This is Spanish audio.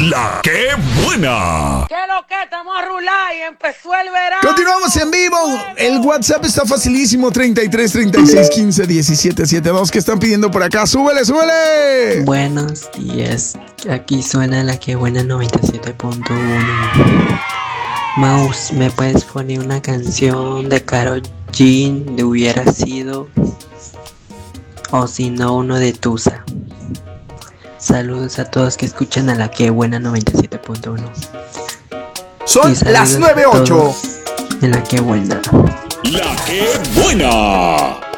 La que buena. ¿Qué lo que? Estamos a rular y empezó el verano. Continuamos en vivo. El WhatsApp está facilísimo. 33 36 15 17 72. ¿Qué están pidiendo por acá? ¡Súbele, súbele! Buenos días. Aquí suena la que buena 97.1. Mouse, ¿me puedes poner una canción de Karol G de Hubiera Sido? O si no, uno de Tusa. Saludos a todos que escuchan a la que buena 97.1. Son las 9:08. En la que buena. La que buena.